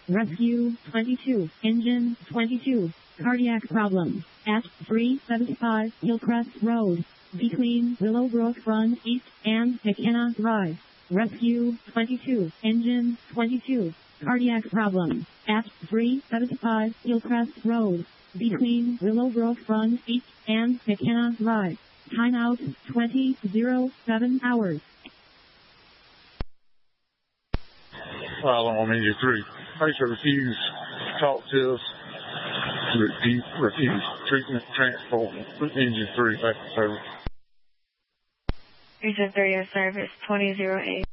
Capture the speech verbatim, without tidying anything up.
Rescue twenty-two, engine twenty-two, cardiac problem, at three seventy-five Hillcrest Road, between Willowbrook Front East and McKenna Drive. Rescue twenty-two, engine twenty-two, cardiac problem, at three seventy-five Hillcrest Road, between Willowbrook Front East and McKenna Drive. Timeout twenty oh seven hours. Problem on engine three. Patient refused talk to us. Refused, refused treatment, transport, engine three back to service. Region thirty service twenty oh eight.